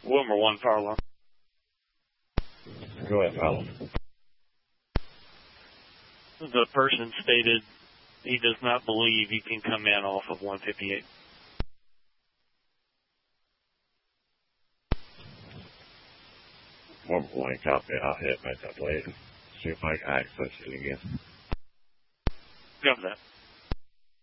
Wilmer 1, fire alarm. Go ahead, Fowler. The person stated he does not believe you can come in off of 158. Wilmer 1, copy. I'll hit back up later. See if I can access it again. Got that.